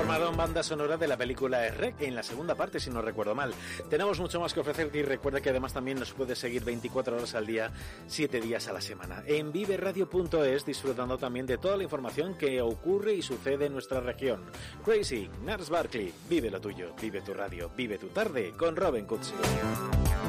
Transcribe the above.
formaron banda sonora de la película Shrek, en la segunda parte, si no recuerdo mal. Tenemos mucho más que ofrecerte y recuerda que además también nos puedes seguir 24 horas al día, 7 días a la semana. En viveradio.es, disfrutando también de toda la información que ocurre y sucede en nuestra región. Crazy, Nars Barkley, vive lo tuyo, vive tu radio, vive tu tarde, con Robin Cutsi.